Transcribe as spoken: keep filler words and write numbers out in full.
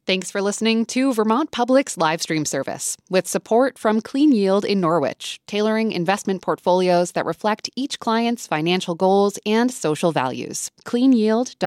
Thanks for listening to Vermont Public's live stream service with support from Clean Yield in Norwich, tailoring investment portfolios that reflect each client's financial goals and social values. clean yield